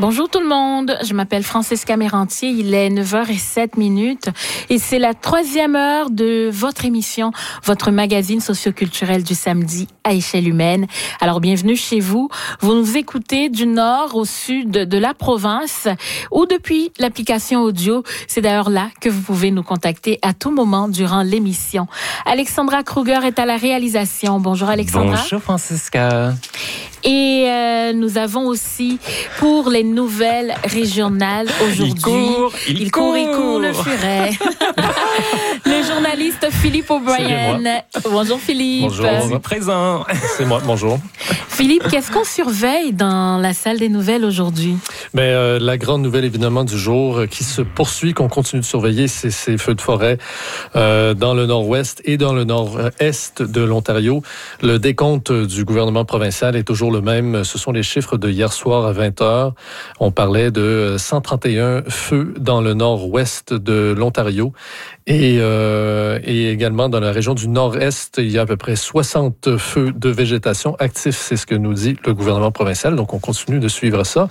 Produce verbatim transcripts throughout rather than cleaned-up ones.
Bonjour tout le monde, je m'appelle Francesca Mérantier, il est neuf heures zéro sept minutes et c'est la troisième heure de votre émission, votre magazine socioculturel du samedi à échelle humaine. Alors bienvenue chez vous, vous nous écoutez du nord au sud de la province ou depuis l'application audio, c'est d'ailleurs là que vous pouvez nous contacter à tout moment durant l'émission. Alexandra Kruger est à la réalisation, bonjour Alexandra. Bonjour Francesca. Et euh, nous avons aussi pour les nouvelles régionales aujourd'hui. Il court, il, il court, court, il court le furet. Le journaliste Philippe O'Brien. Bonjour Philippe. Bonjour. Vas-y, présent. C'est moi, bonjour. Philippe, qu'est-ce qu'on surveille dans la salle des nouvelles aujourd'hui? Mais euh, la grande nouvelle évidemment du jour euh, qui se poursuit, qu'on continue de surveiller, c'est ces feux de forêt euh, dans le nord-ouest et dans le nord-est de l'Ontario. Le décompte du gouvernement provincial est toujours le même. Ce sont les chiffres de hier soir à vingt heures. On parlait de cent trente et un feux dans le nord-ouest de l'Ontario. Et, euh, et également dans la région du nord-est, il y a à peu près soixante feux de végétation actifs, c'est ce que nous dit le gouvernement provincial. Donc, on continue de suivre ça.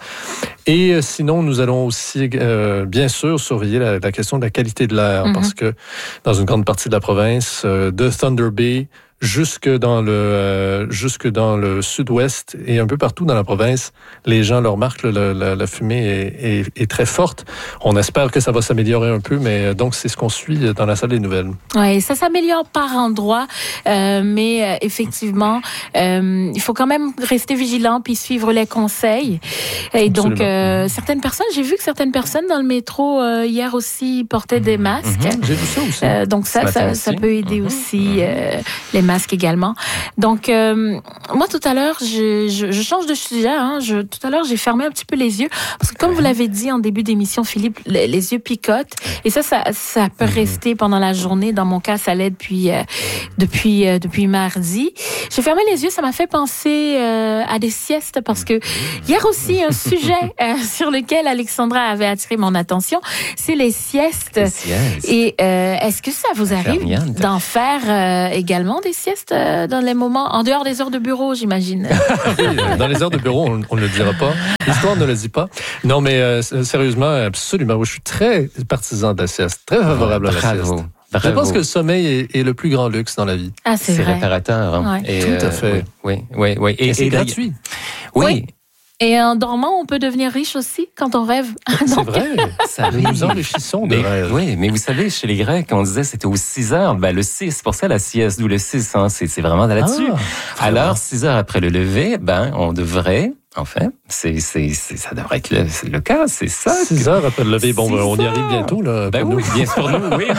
Et euh, sinon, nous allons aussi, euh, bien sûr, surveiller la, la question de la qualité de l'air, mm-hmm. parce que dans une grande partie de la province, euh, de Thunder Bay jusque dans le euh, jusque dans le sud-ouest et un peu partout dans la province, les gens le remarquent, le, la, la fumée est, est, est très forte. On espère que ça va s'améliorer un peu, mais donc c'est ce qu'on suit dans la salle des nouvelles. Oui, ça s'améliore par endroits, euh, mais euh, effectivement, euh, il faut quand même rester vigilant puis suivre les conseils. Et Absolument. donc, euh, certaines personnes, j'ai vu que certaines personnes dans le métro euh, hier aussi portaient des masques. Mm-hmm. J'ai vu ça aussi. Euh, donc ça, ça, ça peut aider mm-hmm. aussi euh, les masques. masque également. Donc, euh, moi, tout à l'heure, je, je, je change de sujet. Hein. Je, tout à l'heure, j'ai fermé un petit peu les yeux. Parce que comme vous l'avez dit en début d'émission, Philippe, les, les yeux picotent. Et ça, ça, ça peut rester pendant la journée. Dans mon cas, ça l'est depuis, euh, depuis, euh, depuis mardi. J'ai fermé les yeux. Ça m'a fait penser euh, à des siestes. Parce que hier aussi, un sujet euh, sur lequel Alexandra avait attiré mon attention, c'est les siestes. Les siestes. Et euh, est-ce que ça vous arrive d'en faire euh, également des siestes dans les moments, en dehors des heures de bureau, j'imagine? Oui, dans les heures de bureau, on, on ne le dira pas. L'histoire ne le dit pas. Non, mais euh, sérieusement, absolument. Moi, je suis très partisan de la sieste, très favorable Bravo. à la sieste. Bravo. Je pense que le sommeil est, est le plus grand luxe dans la vie. Ah, c'est, c'est vrai. réparateur. Hein. Ouais. Et, Tout à fait. Euh, oui, oui, oui. Et, et c'est et gratuit. Oui. oui. Et en dormant, on peut devenir riche aussi quand on rêve. C'est Donc... vrai. Ça nous nous enrichissons de mais, rêve. Oui, mais vous savez, chez les Grecs, on disait c'était aux six heures. Ben, le six, c'est pour ça la sieste, d'où le six. Hein, c'est, c'est vraiment là-dessus. Ah, Alors, six heures après le lever, ben, on devrait... Enfin, c'est, c'est, c'est, ça devrait être le, c'est le cas, c'est ça. Six heures après le lever, bon, ben, on y arrive bientôt. Là, ben oui, bien sûr, nous, oui.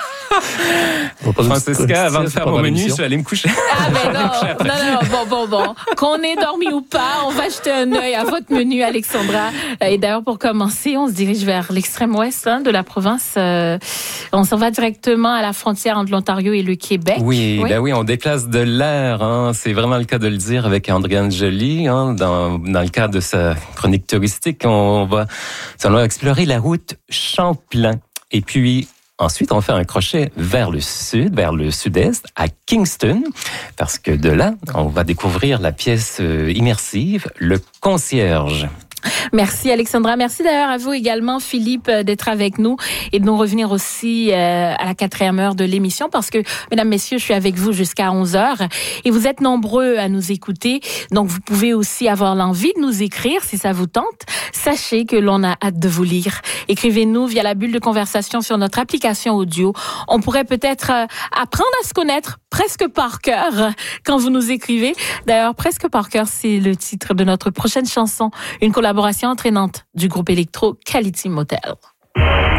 Francesca, avant de faire mon menu, je vais aller me coucher. Ah ben non, non, non, bon, bon, bon. Qu'on ait dormi ou pas, on va jeter un œil à votre menu, Alexandra. Et d'ailleurs, pour commencer, on se dirige vers l'extrême ouest hein, de la province. Euh, on s'en va directement à la frontière entre l'Ontario et le Québec. Oui, oui. ben oui, on déplace de l'air. Hein. C'est vraiment le cas de le dire avec Andréane Joly. Hein, dans, dans le cadre de sa chronique touristique, on va, on va explorer la route Champlain. Et puis, ensuite, on fait un crochet vers le sud, vers le sud-est, à Kingston, parce que de là, on va découvrir la pièce immersive, Le Concierge. Merci Alexandra. Merci d'ailleurs à vous également Philippe d'être avec nous et de nous revenir aussi euh, à la quatrième heure de l'émission parce que, mesdames, messieurs, je suis avec vous jusqu'à onze heures et vous êtes nombreux à nous écouter. Donc, vous pouvez aussi avoir l'envie de nous écrire si ça vous tente. Sachez que l'on a hâte de vous lire. Écrivez-nous via la bulle de conversation sur notre application audio. On pourrait peut-être euh, apprendre à se connaître presque par cœur quand vous nous écrivez. D'ailleurs, presque par cœur, c'est le titre de notre prochaine chanson. Une collaboration entraînante du groupe électro Quality Motel.